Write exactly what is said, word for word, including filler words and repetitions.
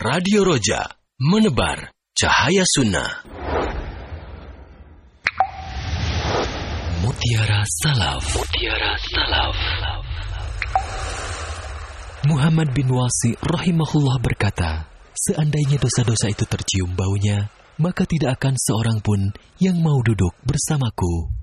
Radio Roja, menebar cahaya sunnah. Mutiara Salaf. Mutiara Salaf. Muhammad bin Wasi rahimahullah berkata, seandainya dosa-dosa itu tercium baunya, maka tidak akan seorang pun yang mau duduk bersamaku.